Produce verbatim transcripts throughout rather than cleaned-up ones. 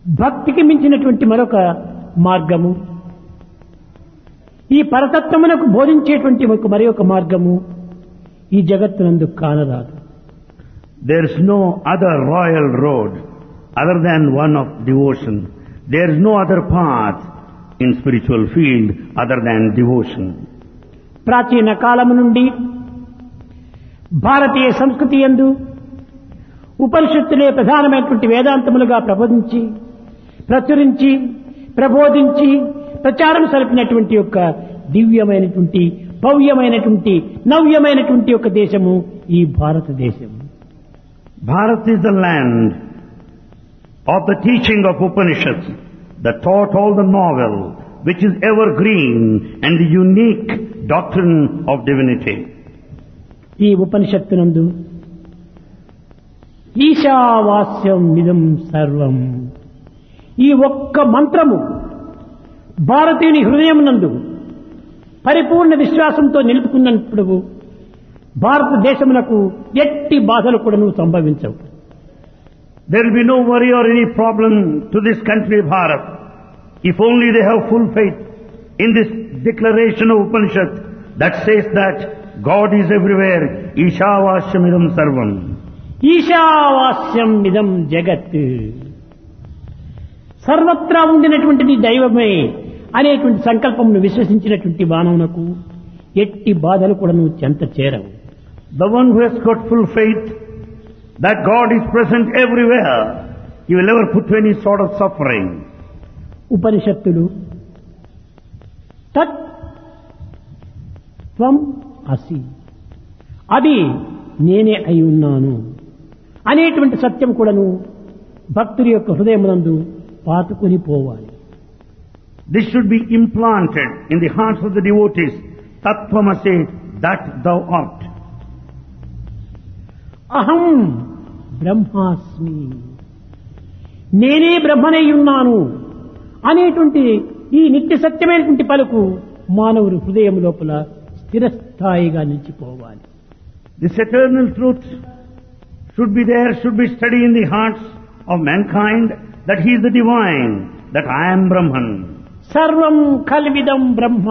భక్తికి మించినటువంటి మరొక మార్గము, ఈ పరతత్వమునకు బోధించేటువంటి ఒక మరి ఒక మార్గము ఈ జగత్తునందు కానరాదు. There is no other royal road other than one of devotion. There is no other path in spiritual field other than devotion. ప్రాచీన కాలము నుండి భారతీయ సంస్కృతి యందు ఉపనిషత్తులే ప్రధానమైనటువంటి వేదాంతములుగా ప్రబోధించి ప్రచురించి ప్రబోధించి ప్రచారం సరిపినటువంటి యొక్క దివ్యమైనటువంటి భవ్యమైనటువంటి నవ్యమైనటువంటి యొక్క దేశము ఈ భారతదేశము. Bharat is the land of the teaching of Upanishads that taught all the novel, which is evergreen and the unique doctrine of divinity. ఈ ఉపనిషత్తునందు ఈశావాస్యం ఇదం సర్వం, ఈ ఒక్క మంత్రము భారతీయుని హృదయమునందు పరిపూర్ణ విశ్వాసంతో నిలుపుకున్నప్పుడు భారతదేశమునకు ఎట్టి బాధలు కూడాను సంభవించవు. There will be no worry or any problem to this country Bharat if only they have full faith in this declaration of Upanishad that says that God is everywhere. Ishavasyamidam sarvam. ఈశావాస్యం ఇదం జగత్, సర్వత్రా ఉండినటువంటిది దైవమే అనేటువంటి సంకల్పమును విశ్వసించినటువంటి మానవునకు ఎట్టి బాధలు కూడాను చెంత చేరవు. The one who has got full faith that God is present everywhere, he will never put to any sort of suffering. ఉపనిషత్తులు తత్ త్వం అసి, అది నేనే అయి ఉన్నాను అనేటువంటి సత్యం కూడాను భక్తుడి యొక్క హృదయమునందు పాతుకొని పోవాలి. This should be implanted in the hearts of the devotees. Tattvamasi, that thou art. అహం బ్రహ్మాస్మి, నేనే బ్రహ్మనై ఉన్నాను అనేటువంటి ఈ నిత్య సత్యమైనటువంటి పలుకు మానవుని హృదయం లోపల స్థిరస్థాయిగా నిలిచిపోవాలి. This eternal truth should be there, should be studied in the hearts of mankind, that he is the divine, that I am Brahman. సర్వం కల్విదం బ్రహ్మ,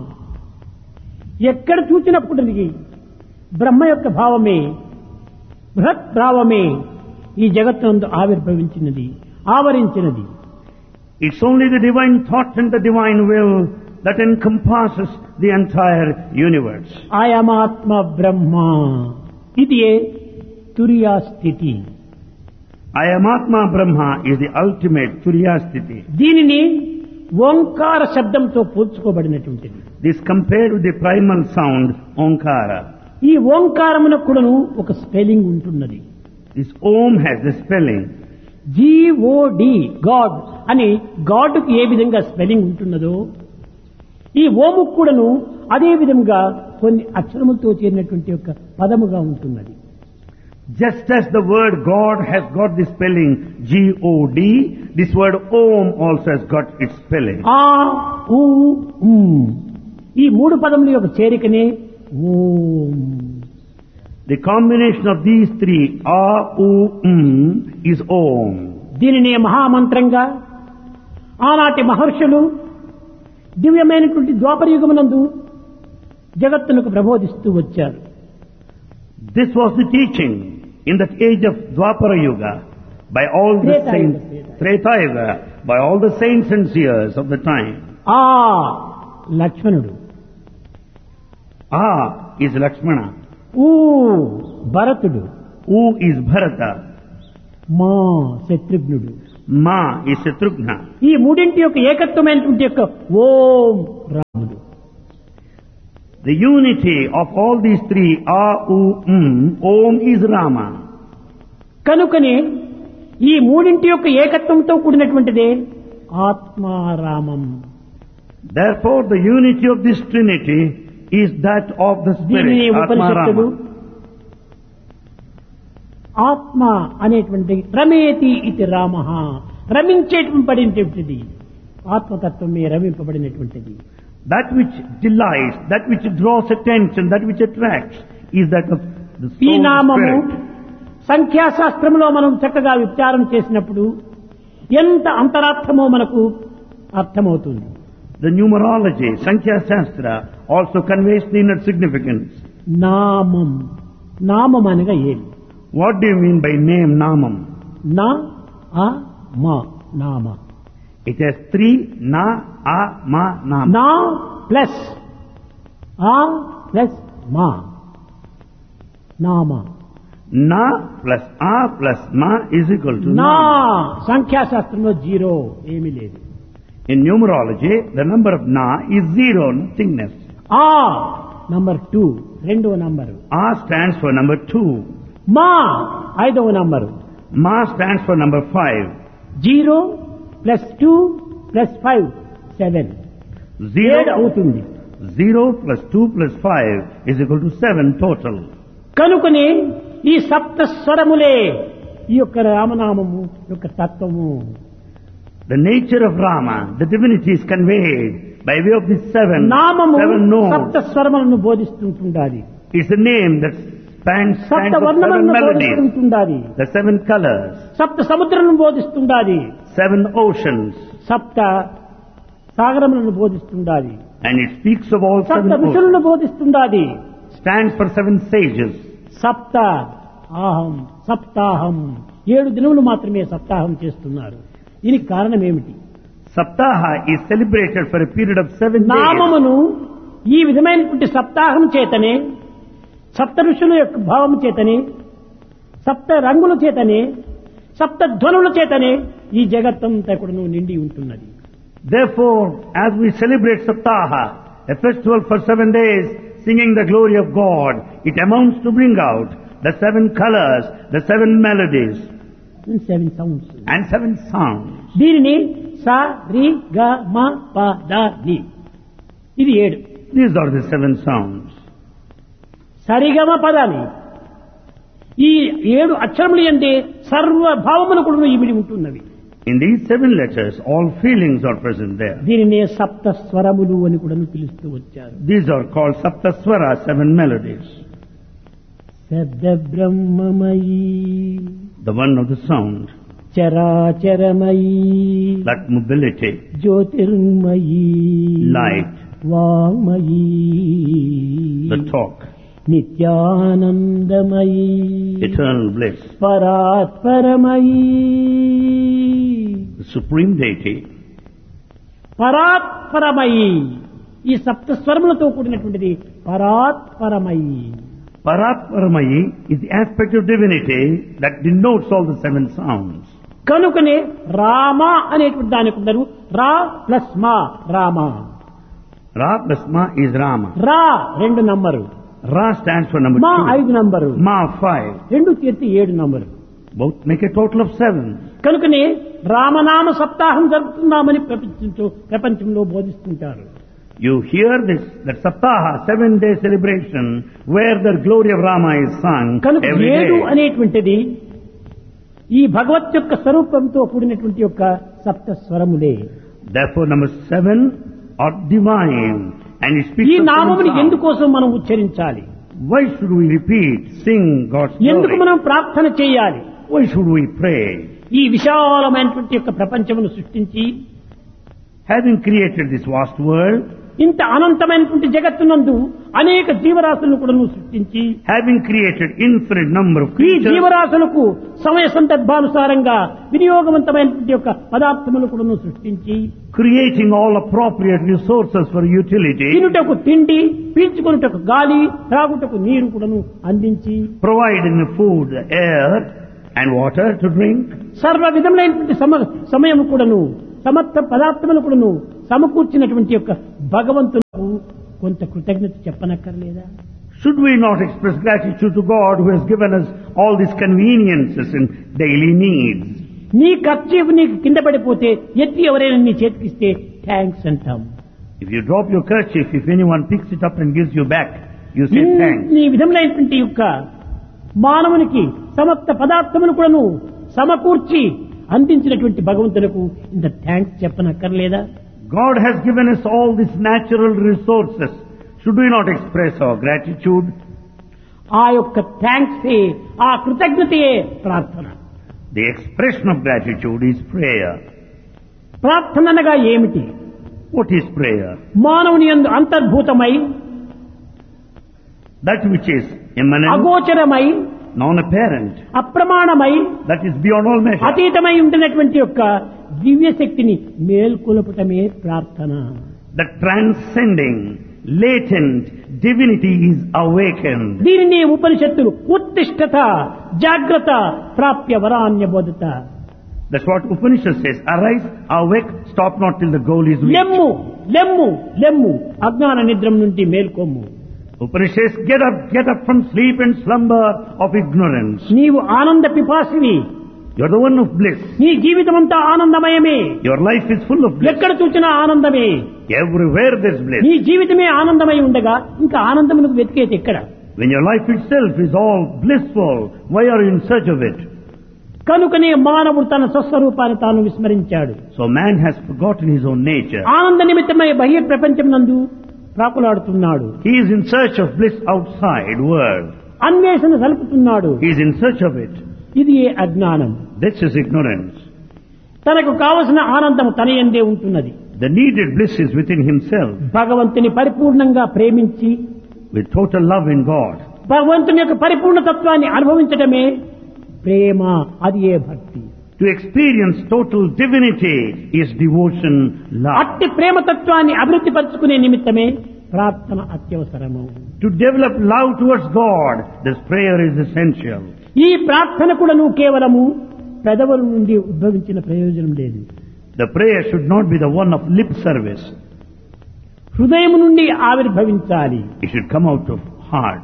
ఎక్కడ చూసినప్పటికీ బ్రహ్మ యొక్క భావమే, బృహత్ భావమే ఈ జగత్తునందు ఆవిర్భవించినది, ఆవరించినది. It's only the divine thought and the divine will that encompasses the entire universe. ఆయమాత్మ బ్రహ్మ, ఇది తురియా స్థితి. Ayamatma Brahma is the ultimate Turiya Sthiti. దీనిని ఓంకార శబ్దంతో పోల్చుకోబడినటువంటిది. This compared with the primal sound Omkara. ఈ ఓంకారమునకు కూడాను ఒక స్పెల్లింగ్ ఉంటున్నది. This Om has the spelling. GOD God అని గాడ్కు ఏ విధంగా స్పెల్లింగ్ ఉంటున్నదో ఈ ఓము కూడాను అదే విధంగా కొన్ని అక్షరములతో చేరినటువంటి ఒక పదముగా ఉంటున్నది. Just as the word God has got the spelling G O D, this word Om also has got its spelling. ఆ ఊ ఉమ్, ఈ మూడు పదముల యొక్క చేరికనే ఓం. The combination of these three, A, U, Um, is Om. దీనిని మహామంత్రంగా ఆనాటి మహర్షులు దివ్యమైనటువంటి ద్వాపరయుగమునందు జగత్తునకు ప్రబోధిస్తూ వచ్చారు. This was the teaching in that age of Dwapara Yuga by all the Treta saints, Yuga, Treta Yuga, by all the saints and seers of the time. ఆ లక్ష్మణుడు, A is Lakshmana, ఊ భరతుడు, U is Bharata, మా శత్రుఘ్నుడు. Ma is Shatrughna. ఈ మూడింటి యొక్క ఏకత్వమైనటువంటి యొక్క ఓం రాముడు. The unity of all these three, A, U, Um, Om is Rama. కనుకనే ఈ మూడింటి యొక్క ఏకత్వంతో కూడినటువంటిదే ఆత్మారామం. Therefore, the unity of this Trinity is that of the దీనిని Spirit, ఉపనిషత్తులు Atma Rama. ఆత్మ అనేటువంటి రమేతి ఇది Rama, రమించేటటువంటిది ఆత్మతత్వమే రమింపబడినటువంటిది. That which delights, that which draws attention, that which attracts, is that of the ఈ soul నామము spirit. సంఖ్యాశాస్త్రంలో మనం చక్కగా విచారం చేసినప్పుడు ఎంత అంతరార్థమో మనకు అర్థమవుతుంది. The numerology, Sankhya Shastra, also conveys the inner significance. నామం, నామం అనగా ఏమి? What do you mean by name, Namam? నా ఆ మా నామ. It has three Na, A, Ma, Nam. నా ప్లస్ ఆ ప్లస్ మా నామ. Na plus A plus Ma is equal to నా Nam. సంఖ్యాశాస్త్రంలో జీరో ఏమీ లేదు. In numerology, the number of Na is zero, nothingness. ఆ నంబర్ టూ రెండవ number. A stands for number two. మా ఐదవ number. Ma stands for number five. Zero plus two plus five seven ఏడు Zero, అవుతుంది. zero plus two plus five is equal to seven total. కనుకనే ఈ సప్త స్వరములే ఈ యొక్క రామనామము యొక్క తత్వము. The nature of Rama, the divinity is conveyed by way of these seven, నామము seven సప్త notes. స్వరములను బోధిస్తుంటుండాలి. It's a name that spans, spans సప్త of seven వర్ణములను melodies, బోధిస్తుండాలి. the seven colors, సప్త సముద్రములను బోధిస్తుండాలి. seven oceans, సప్త సాగరములను బోధిస్తుండాలి. and it speaks of all సప్త seven oceans. ఋషులను బోధిస్తుండాలి. Stands for seven sages. సప్త ఆహం సప్తాహం ఏడు దినములు మాత్రమే సప్తాహం చేస్తున్నారు. దీనికి కారణం ఏమిటి? Saptaha is celebrated for a period of seven days. నామమును ఈ విధమైనటువంటి సప్తాహం చేతనే, సప్త ఋషుల యొక్క భావము చేతనే, సప్త రంగుల చేతనే, సప్త ధ్వనుల చేతనే ఈ జగత్తంతా కూడా నిండి ఉంటున్నది. Therefore, as we celebrate Saptaha, a festival for seven days, singing the glory of God, it amounts to bring out the seven colors, the seven melodies, seven sounds. and seven sounds. దీనిని సా రి గ మ ప the ని ఇది ఏడు. These are the seven sounds. సరిగమ పదాన్ని ఈ ఏడు అక్షరములు అంటే సర్వభావములు కూడా ఇమిడి ఉంటున్నవి. In these seven letters, all feelings are present there. దీనినే సప్త స్వరములు అని కూడా పిలుస్తూ వచ్చారు. These are called Saptaswara, seven melodies. శబ్ద బ్రహ్మమయీ The one of the sound, చరాచరమయీ that mobility, Jyothirmayi light, వామయీ the talk, నిత్యానందమయీ eternal bliss, పరాత్పరమయీ the supreme deity, పరాత్పరమయీ ఈ సప్త స్వరములతో కూడినటువంటిది పరాత్పరమయీ. Paratparamayi is the aspect of divinity that denotes all the seven sounds. కనుకనే రామ అనేటువంటి దానికి ఉండరు రా plus మా Rama. Ra plus Ma is Rama. రా రెండు number, Ra stands for number మా two. ఐదు నంబరు, Ma five. రెండు తీర్చి ఏడు number. Both make a total of seven. కనుకనే రామనామ సప్తాహం జరుపుతున్నామని ప్రపంచంలో ప్రపంచంలో బోధిస్తుంటారు. You hear this, that Saptaha, seven day celebration, where the glory of Rama is sung కనుక every ఏడు day. అనేటువంటిది ఈ భగవత్ యొక్క స్వరూపంతో కూడినటువంటి యొక్క సప్త స్వరములే. Therefore number seven are divine, and it speaks ఈ of seven నామముని sounds. ఎందుకోసం మనం ఉచ్చరించాలి? Why should we repeat, sing God's ఎందుకు glory? మనం ప్రార్థన చేయాలి? Why should we pray? ఈ విశాలమైనటువంటి యొక్క ప్రపంచమును సృష్టించి Having created this vast world, ఇంత అనంతమైనటువంటి జగత్తునందు అనేక జీవరాశులను కూడా సృష్టించి having created infinite number of ఈ creatures, జీవరాశులకు సమయ సందర్భానుసారంగా వినియోగవంతమైనటువంటి యొక్క పదార్థములు కూడా సృష్టించి creating all appropriate resources for utility, తినుటకు తిండి, పీల్చుకొనుటకు గాలి, త్రాగుటకు నీరు కూడాను అందించి providing the food, the air and water to drink, సర్వ విధములైనటువంటి సమ సమయము కూడాను సమర్థ పదార్థములు కూడాను సమకూర్చినటువంటి యొక్క భగవంతులకు కొంత కృతజ్ఞత చెప్పనక్కర్లేదా? should we not express gratitude to God who has given us all these conveniences and daily needs? నీ ఖర్చీఫ్ నీకు కింద పడిపోతే ఎత్తి ఎవరైనా నీ చేతికిస్తే థ్యాంక్స్ అంటాం. If you drop your kerchief, if anyone picks it up and gives you back, you say thanks. నీ విధములైనటువంటి యొక్క మానవునికి సమస్త పదార్థములు కూడాను సమకూర్చి అందించినటువంటి భగవంతులకు ఇంత thanks చెప్పనక్కర్లేదా? God has given us all these natural resources. Should we not express our gratitude? ఆ యొక్క థ్యాంక్స్ ఆ కృతజ్ఞతయే ప్రార్థన. The expression of gratitude is prayer. ప్రార్థనగా ఏమిటి? What is prayer? మానవుని యందు అంతర్భూతమై, That which is immanent, అగోచరమై, non-apparent, అప్రమాణమై, that is beyond all measure. అతీతమై ఉంటున్నటువంటి యొక్క దివ్య శక్తిని మేల్కొల్పటమే ప్రార్థన. The transcending, latent divinity is awakened. దీనిని ఉపనిషత్తులు ఉత్తిష్ఠత, జాగ్రత్త, ప్రాప్య వరాన్య బోధత. That's what Upanishad says. Arise, awake, stop not till the goal is reached. లెమ్ము లెమ్ము లెమ్ము అజ్ఞాన నిద్రం నుండి మేల్కొమ్ము. Upanishads, get up, get up from sleep and slumber of ignorance. నీవు ఆనంద పిపాసివి. You're the one of bliss. నీ జీవితమంతా ఆనందమయమే. Your life is full of bliss. ఎక్కడ చూసినా ఆనందమే. Everywhere there's bliss. నీ జీవితమే ఆనందమై ఉండగా ఇంకా ఆనందమునకు వెతికేది ఎక్కడ? When your life itself is all blissful, why are you in search of it? కనుకనే మానవుడు తన స్వస్వరూపాన్ని తాను విస్మరించాడు. So man has forgotten his own nature. ఆనంద నిమిత్తమై బహిర్ ప్రపంచం నందు ప్రాకులాడుతున్నాడు. He is in search of bliss outside world. అన్వేషణ సలుపుతున్నాడు. He is in search of it. ఇది ఏ అజ్ఞానం. This is ignorance. తనకు కావలసిన ఆనందం తన యందే ఉంటున్నది. The needed bliss is within himself. భగవంతుని పరిపూర్ణంగా ప్రేమించి With total love in God. భగవంతుని యొక్క పరిపూర్ణ తత్వాన్ని అనుభవించడమే ప్రేమ. అది ఏ భక్తి. To experience total divinity is devotion, love. అట్టి ప్రేమ తత్వాన్ని అభివృద్ధి పరచుకునే నిమిత్తమే ప్రార్థన అత్యవసరము. To develop love towards God, this prayer is essential. ఈ ప్రార్థన కూడా నువ్వు కేవలము పెదవుల నుండి ఉద్భవించిన ప్రయోజనం లేదు. The prayer should not be the one of lip service. హృదయం నుండి ఆవిర్భవించాలి. It should come out of heart.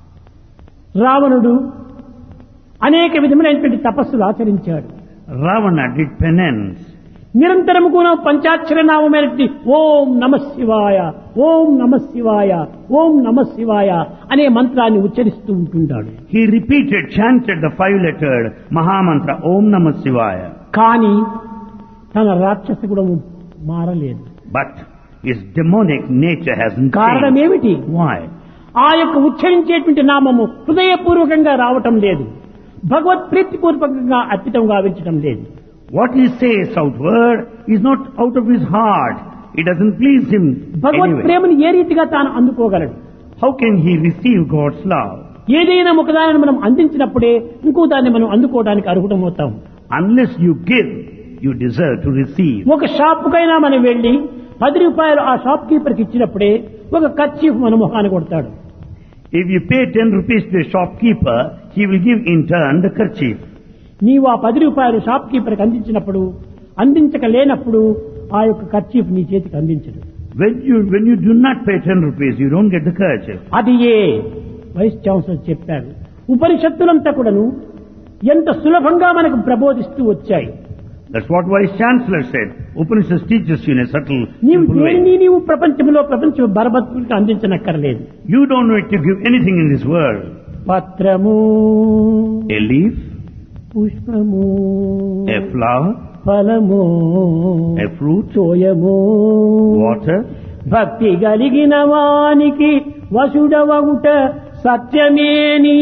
రావణుడు అనేక విధములైనటువంటి తపస్సులు ఆచరించాడు. Ravana did penance. నిరంతరము కూడా పంచాక్షర నామమైనటువంటి ఓం నమ శివాయ, ఓం నమ శివాయ, ఓం నమ శివాయ అనే మంత్రాన్ని ఉచ్చరిస్తూ ఉంటుంటాడు. He repeated, chanted the five-lettered Mahamantra, Om Namah Shivaya. కానీ తన రాక్షస గుణము మారలేదు. But his demonic nature hasn't కారణం changed. ఏమిటి? Why? ఆ యొక్క ఉచ్చరించేటువంటి నామము హృదయపూర్వకంగా రావటం లేదు. భగవత్ ప్రీతిపూర్వకంగా అర్పితం గావించటం లేదు. What he says outward is not out of his heart. It doesn't please him Bhagwat anyway. ప్రేమను ఏ రీతిగా తాను అందుకోగలడు? How can he receive God's love? ఏదైనా ఒకదాన్ని మనం అందించినప్పుడే ఇంకో దాన్ని మనం అందుకోవడానికి అర్హుటమవుతాం. Unless you give, you deserve to receive. ఒక షాపుకైనా మనం వెళ్లి పది రూపాయలు ఆ షాప్ కీపర్కి ఇచ్చినప్పుడే ఒక కర్చీఫ్ మన ముఖాన్ని కొడతాడు. If you pay ten rupees to a shopkeeper, he will give in turn the kerchief. నీవు ఆ పది రూపాయలు షాప్ కీపర్కి అందించినప్పుడు, అందించక లేనప్పుడు ఆ యొక్క కర్చీఫ్ నీ చేతికి అందించడు. When you when you do not pay ten rupees, you don't get the kerchief. అది ఏ వైస్ ఛాన్సలర్ చెప్పాడు. ఉపనిషత్తులంతా కూడాను ఎంత సులభంగా మనకు ప్రబోధిస్తూ వచ్చాయి. That's what Vice Chancellor said. Upanishad teaches you in a subtle, నీవు simple way. దేనిని నీవు ప్రపంచంలో ప్రపంచం బరబత్తులకు అందించనక్కర్లేదు. You don't need to give anything in this world. పత్రము, A leaf, పుష్పము, a flower, ఫలము, a fruit, తోయము, water. భక్తి కలిగిన వానికి వసుడవగుట సత్యమేని.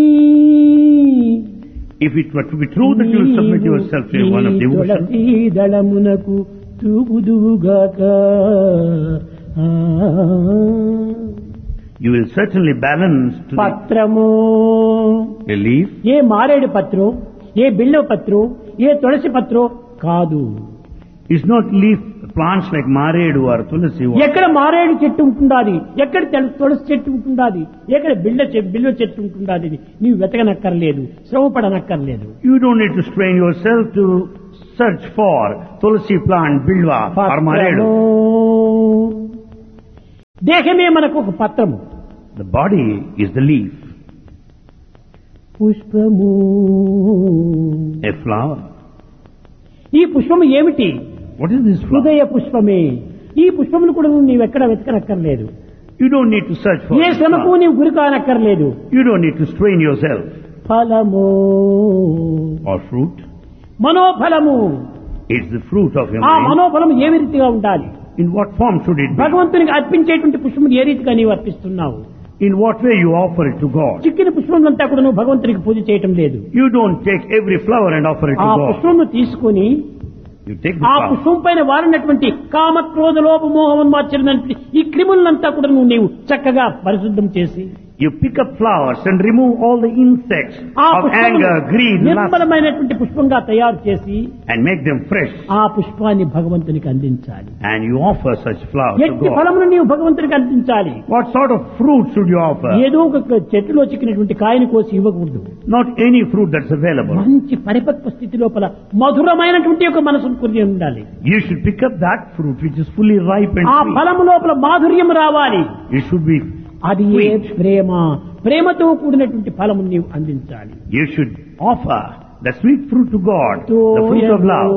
If it were to be true that you will submit yourself to one of devotion, దళమునకు తూగుదువుగాక. you will certainly balance to the, పత్రము, a leaf. ఏ మారేడు పత్రం, ఏ బిల్వ పత్రం, ఏ తులసి పత్రం కాదు. It's not leaf plants like maredu or tulasi. ఎక్కడ మారేడు చెట్టు ఉంటుండాది, ఎక్కడ తెల- తులసి చెట్టు ఉంటుండాది, ఎక్కడ బిళ్ళ చె- బిల్వ చెట్టు ఉంటుండాది నీవు వెతకనక్కర్లేదు, శ్రమపడనక్కర్లేదు. You don't need to strain yourself to search for tulasi plant, bilwa or maredu. దేహమే మనకు ఒక పత్రము. The body is the leaf, పుష్పము, a flower. ఈ పుష్పము ఏమిటి? What is this flower? హృదయ పుష్పమే. ఈ పుష్పములు కూడా నీవెక్కడ వెతకనక్కర్లేదు. You don't need to search for A this శ్రమకు flower. నీవు గురి కానక్కర్లేదు. You don't need to strain yourself. ఫలము, Or fruit. మనోఫలము. It's the fruit of your ఆ mind. మనోఫలం ఏ రీతిగా ఉండాలి? In what form should it be? భగవంతునికి అర్పించేటువంటి పుష్పములు ఏ రీతిగా నీవు అర్పిస్తున్నావు? In what way you offer it to God? చిక్కిన పుష్పములంతా కూడా నువ్వు భగవంతునికి పూజ చేయటం లేదు. You don't take every flower and offer it ఆ to God. పుష్పమును తీసుకొని You take the ఆ flower. పుష్పం పైన వారినటువంటి కామ క్రోధ లోభ మోహమన్మాచరణటువంటి ఈ క్రిములంతా కూడా నువ్వు నీవు చక్కగా పరిశుద్ధం చేసి You pick up flowers and remove all the insects ఆ of anger, greed, lust, నిర్మలమైనటువంటి పుష్పంగా తయారు చేసి and make them fresh. ఆ పుష్పాన్ని భగవంతునికి అందించాలి. And you offer such flowers to ఎట్టి God. ఫలమును నీవు భగవంతునికి అందించాలి. What sort of fruit should you offer? ఏదో ఒక చెట్టులో చిక్కినటువంటి కాయని కోసి ఇవ్వకూడదు. Not any fruit that's available. మంచి పరిపక్వ స్థితి లోపల మధురమైనటువంటి ఒక మనసును కొని ఉండాలి. You should pick up that fruit which is fully ripe and ఆ sweet. ఫలము లోపల మాధుర్యం రావాలి. It should be అది ఏ sweet. ప్రేమ ప్రేమతో కూడినటువంటి ఫలము నీవు అందించాలి. You should offer the sweet fruit to God, the fruit of love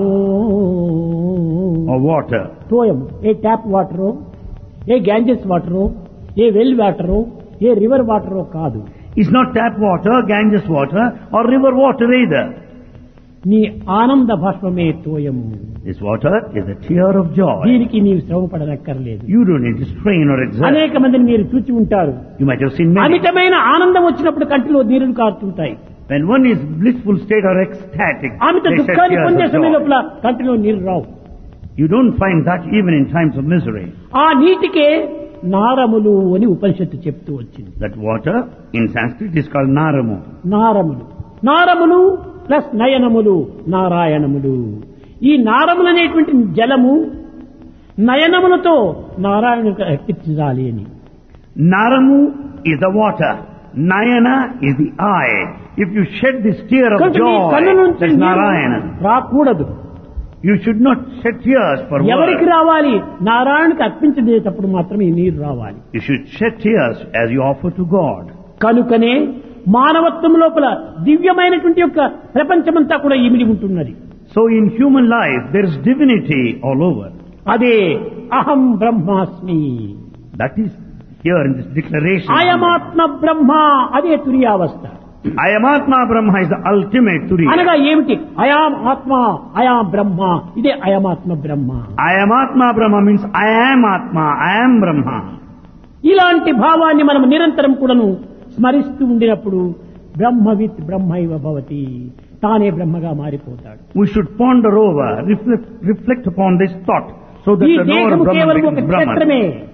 or water. తోయం A tap వాటరో A Ganges వాటరో A well వాటరో A river వాటరో కాదు. It's not tap water, Ganges water or river water either. నీ ఆనంద భాష్పమే తోయము. This water is a tear of joy. దీనికి నీవు శ్రమ పడనక్కర్లేదు. You don't need to strain or exert. అనేక మందిని మీరు చూచి ఉంటారు. You might have seen many. అమితమైన ఆనందం వచ్చినప్పుడు కంటిలో నీరులు కారుతుంటాయి. When one is blissful state or ecstatic, Amit they shed దుఃఖాన్ని tears పొందే of సమయం joy. లోపల కంటిలో నీరు రావు. You don't find that even in times of misery. ఆ నీటికే నారములు అని ఉపనిషత్తు చెప్తూ వచ్చింది. That water in Sanskrit is called Naramu. నారములు నారములు plus నయనములు నారాయణములు. ఈ నారములు అనేటువంటి జలము నయనములతో నారాయణునికి అర్పించాలి అని. Naramu is the water. Nayana is the eye. If you shed this tear of కనుక నీ కన్ను joy, నుంచి that's నీరు Narayana. రాకూడదు. You should not shed tears for ఎవరికి words. రావాలి? నారాయణకి అర్పించేటప్పుడు మాత్రమే ఈ నీరు రావాలి. You should shed tears as you offer to God. కనుకనే మానవత్వం లోపల దివ్యమైనటువంటి యొక్క ప్రపంచమంతా కూడా ఇమిడి ఉంటున్నది. So in human life, there is divinity all over. అదే అహం బ్రహ్మాస్మి. That is here in this declaration. అయమాత్మ బ్రహ్మ. అదే తురియావస్థ. Ayamatma Brahma is the ultimate Turiya. అనగా ఏమిటి? అయాం ఆత్మ అయాం బ్రహ్మ. ఇదే అయమాత్మ బ్రహ్మ. Ayamatma Brahma means I am Atma, I am Brahma. ఇలాంటి భావాన్ని మనం నిరంతరం కూడాను స్మరిస్తూ ఉండినప్పుడు బ్రహ్మవిత్ బ్రహ్మైవ భవతి. తానే బ్రహ్మగా మారిపోతాడు. We should ponder over, reflect, reflect upon this thought so that ఈ the knower దేహము of Brahman కేవలం ఒక becomes క్షేత్రమే. Brahman.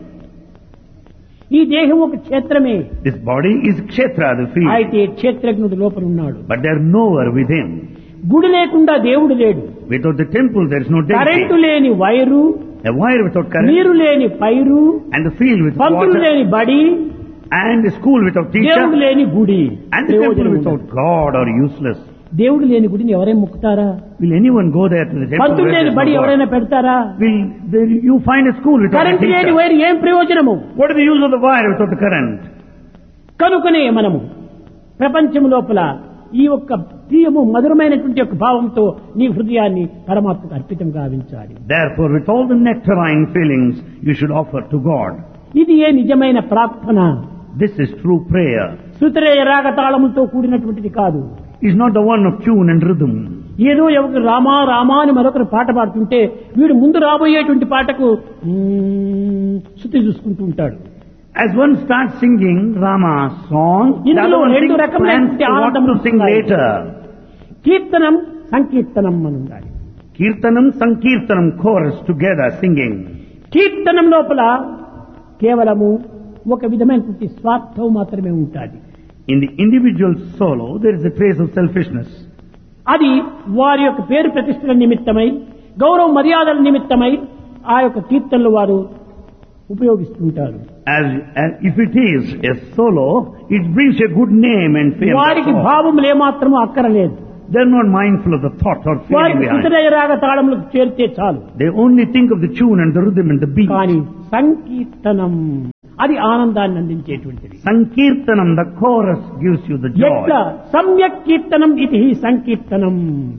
ఈ దేహం ఒక క్షేత్రమే. This body is Kshetra, the field. అయితే క్షేత్రజ్ఞుడు లోపల ఉన్నాడు. But there is knower within. గుడి లేకుండా దేవుడు లేడు. Without the temple there is no current deity. లేని wire, A wire without current నీరు లేని పైరు, and the field without Pantulu water లేని బడి, and the school without దేవుడు teacher లేని గుడి. and the temple ప్రయోజనం without ఉండదు. God are useless. దేవుడు లేని గుడిని ఎవరైనా ముక్కుతారా? Will anyone go there to the temple? Pantulu where లేని there is బడి no God? ఎవరైనా పెడతారా? Will there, you find a school without a current లేని teacher? వైరు ఏం ప్రయోజనము? What is the use of the wire without the current? కనుకనే మనము ప్రపంచం లోపల ఈ యొక్క ప్రియము మధురమైనటువంటి యొక్క భావంతో నీ హృదయాన్ని పరమాత్మకు అర్పితం గావించాలి. Therefore, with all the nectarine feelings, you should offer to God. ఇది ఏ నిజమైన ప్రార్థన. This is true prayer. శృతిరేయ రాగ తాళములతో కూడినటువంటిది కాదు. It's not the one of tune and rhythm. ఏదో ఎవరు రామా రామా అని మరొకరు పాట పాడుతుంటే వీడు ముందు రాబోయేటువంటి పాటకు మ్మ్ శృతి చూసుకుంటూ ఉంటాడు. As one starts singing Rama's song, the ఇందులో other one రెండు thinks రకములైన plans to what ఆనందం to sing ఉన్నాయి. later. కీర్తనం సంకీర్తనం అని ఉండాలి. Kirtanam, Sankirtanam, chorus together singing. కీర్తనం లోపల కేవలము ఒక విధమైనటువంటి స్వార్థం మాత్రమే ఉంటుంది. In the individual solo, there is a trace of selfishness. అది వారి యొక్క పేరు ప్రతిష్టల నిమిత్తమై గౌరవ మర్యాదల నిమిత్తమై ఆ యొక్క కీర్తనలు వారు ఉపయోగిస్తుంటారు. As, as if it is a solo, it brings a good name and fame. వారికి That's all. భావములు ఏమాత్రము అక్కరలేదు. They're not mindful of the thought or feeling వారికి behind. శృతిరేయ రాగ తాళములకు చేరితే చాలు. They only think of the tune and the rhythm and the beat. కానీ సంకీర్తనం అది ఆనందాన్ని అందించేటువంటిది. Sankirtanam, the chorus gives you the ఎట్ల joy. సమ్యక్ కీర్తనం ఇది సంకీర్తనం.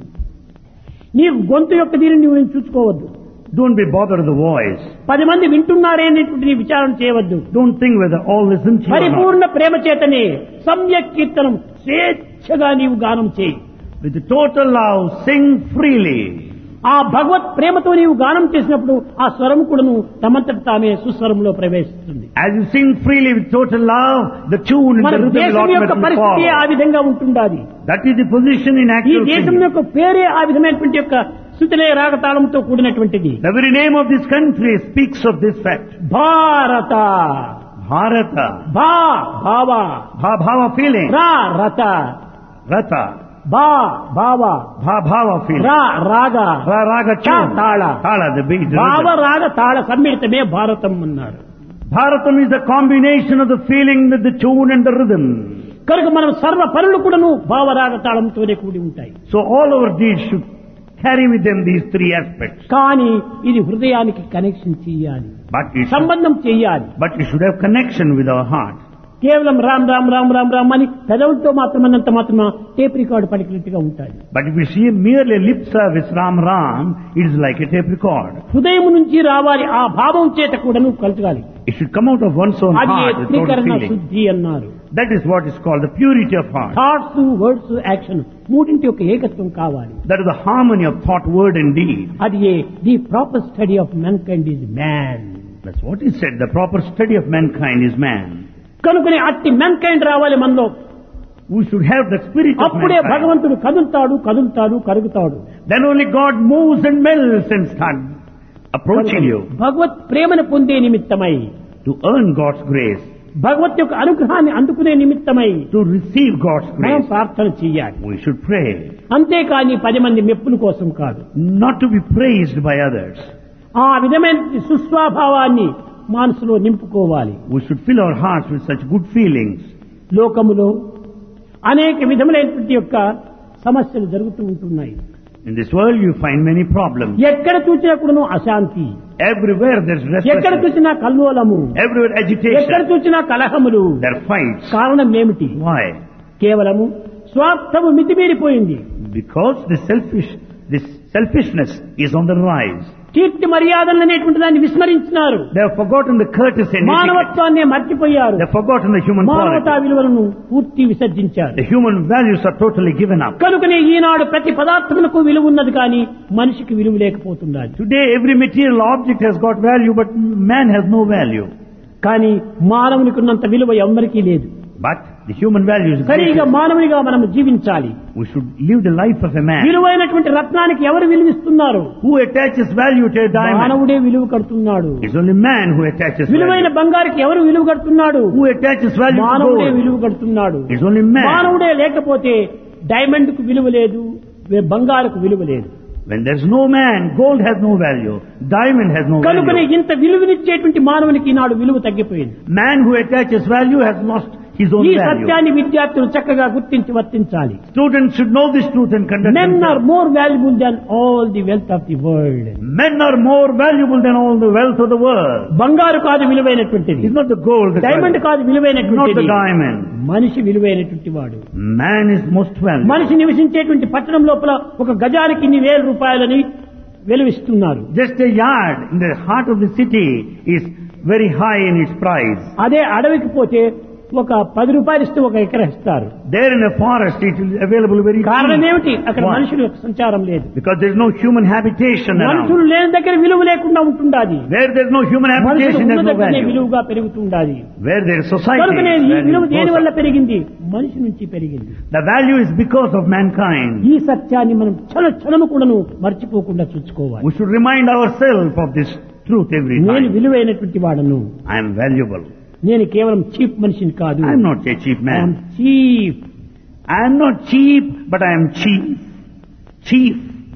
నీవు గొంతు యొక్క దీనిని నువ్వు చూసుకోవద్దు. Don't be bothered with the voice. పది మంది వింటున్నారే అనేటువంటి నీ విచారం చేయవద్దు. Don't think whether all listen to you or not. పరిపూర్ణ ప్రేమ చేతనే సమ్యక్ కీర్తనం స్వేచ్ఛగా నీవు గానం చేయి. With the total love, sing freely. ఆ భగవత్ ప్రేమతో నీవు గానం చేసినప్పుడు ఆ స్వరం కూడాను తమంతట తామే సుస్వరంలో ప్రవేశిస్తుంది. As you sing freely with total love, the tune and మన the rhythm will దేశం యొక్క automatically పరిస్థితి ఆ follow. విధంగా ఉంటుండాలి. That is the position in ఈ actual దేశం singing. యొక్క పేరే ఆ విధమైనటువంటి యొక్క Shruthilaya రాగతాళంతో కూడినటువంటిది. The very name of this country speaks of this fact. భారత Bharata. భా భావ Bha bhava feeling. రా రత Rata. భా భావ Bha bhava feeling. రా రాగ Ra raga తా tune. Tala Tala, the beat. the భావ rhythm. రాగ తాళ సమ్మిళితమే భారతం అన్నారు. Bharatam is the combination of the feeling with the tune and the rhythm. కనుక మనం సర్వ పనులు కూడాను భావరాగ తాళంతోనే కూడి ఉంటాయి. So all our deeds should carry with them these three aspects. కానీ ఇది హృదయానికి కనెక్షన్ చేయాలి, But it should, సంబంధం చేయాలి. but it should have connection with our heart. కేవలం రామ్ రామ్ రామ్ రామ్ రామ్ అని పెదవులతో మాత్రమన్నంత మాత్రమా టేప్ రికార్డు పలికినట్టుగా ఉంటాయి. But if we see merely lip service Ram Ram, it is like a tape record. హృదయం నుంచి రావాలి, ఆ భావం చేత కూడాను కలగాలి. It should come out of one's own అది heart with total త్రికరణ feeling. శుద్ధి అన్నారు. That is what is called the purity of heart. Thoughts words action మూడింటి యొక్క ఏకత్వం కావాలి. That is the harmony of thought, word and deed. అది the proper study of man kind is man. That's what is said. The proper study of mankind is man. కనుకనే అట్టి man kind రావాలి మనలో. We should have the spirit of అప్పుడే mankind. భగవంతుడు కదులుతాడు కదులుతాడు కరుగుతాడు. Then only God moves and melts and starts approaching you భగవత్ ప్రేమను పొందే నిమిత్తమై, to earn God's grace, భగవత్ యొక్క అనుగ్రహాన్ని అందుకునే నిమిత్తమై to receive God's మనం grace. ప్రార్థన చేయాలి. We should pray, అంతేకాని పది మంది మెప్పుల కోసం కాదు. not to be praised by others. ఆ విధమైన సుస్వభావాన్ని మనసులో నింపుకోవాలి. We should fill our hearts with such good feelings. లోకములో అనేక విధములైనటువంటి యొక్క సమస్యలు జరుగుతూ ఉంటున్నాయి. In this world you find many problems. ఎక్కడ చూసినా కూడాను అశాంతి, Everywhere there's ఎక్కడ restlessness. చూసినా కల్లోలము, Everywhere ఎక్కడ agitation. చూసినా కలహములు. There are fights. కారణం ఏమిటి? Why? కేవలము స్వార్థము మితిమీరిపోయింది. Because the selfish, this selfishness is on the rise. కీర్తి మర్యాదలు అనేటువంటి దాన్ని విస్మరించినారు. They have forgotten the courtesy and etiquette. మానవత్వాన్ని మర్చిపోయారు. They have forgotten the human మానవతా quality. విలువలను పూర్తి విసర్జించారు. The human values are totally given up. కనుకనే ఈనాడు ప్రతి పదార్థములకు విలువ ఉన్నది కానీ మనిషికి విలువ లేకపోతున్నది. Today every material object has got value, but man has no value. కానీ మానవునికి ఉన్నంత విలువ ఎవ్వరికీ లేదు. But the human value is సరిగా greater. మానవునిగా మనం జీవించాలి. We should live the life of a man. విలువైనటువంటి రత్నానికి ఎవరు విలువిస్తున్నారు? Who attaches value to a diamond? మానవుడే విలువ కడుతున్నాడు. It's only man who attaches విలువైన value. బంగారుకి ఎవరు విలువ కడుతున్నాడు? Who attaches value to మానవుడే gold? విలువ కడుతున్నాడు. It's only man. మానవుడే లేకపోతే డైమండ్ కు విలువ లేదు, బంగారుకు విలువ లేదు. When there's no man, gold has no value. Diamond has no కనుకనే value. ఇంత విలువనిచ్చేటువంటి మానవునికి ఈనాడు విలువ తగ్గిపోయింది. Man who attaches value has lost his own ఈ value. సత్యాన్ని విద్యార్థులు చక్కగా గుర్తించి వర్తించాలి. Students should know this truth and conduct Men are themselves. more valuable than all the wealth of the world. Men are more valuable than all the wealth of the world. బంగారు కాదు విలువైనటువంటిది, It's not the gold that diamond valuable. కాదు Not విలువైనటువంటిది, the diamond. మనిషి విలువైనటువంటి వాడు. Man is most valuable. మనిషి నివసించేటువంటి పట్టణం లోపల ఒక గజానికి ఇన్ని వేల రూపాయలని వెలువిస్తున్నారు. Just a yard in the heart of the city is very high in its price. అదే అడవికి పోతే ఒక పది రూపాయలు ఇస్తే ఒక ఎకరా ఇస్తారు. There in a forest it is available very కారణం cheap. ఏమిటి? అక్కడ Why? మనుషుల యొక్క సంచారం లేదు. Because there is no human habitation మనుషులు around. లేని దగ్గర విలువ లేకుండా ఉంటుండాది. Where there is no human మనుషులు habitation, there ఉన్న is no దగ్గరనే value. విలువగా పెరుగుతుండాది. Where there is society, కనుకనే ఈ value విలువ దేని goes వల్ల up. పెరిగింది? మనిషి నుంచి పెరిగింది. The value is because of mankind. ఈ సత్యాన్ని మనం క్షణ క్షణము కూడాను మర్చిపోకుండా చూసుకోవాలి. We should remind ourselves of this truth every నేను time. విలువైనటువంటి వాడను. I am valuable. నేను కేవలం చీప్ మనిషిని కాదు. I am not a cheap man. Cheap. I am not cheap, but I am chief. Chief.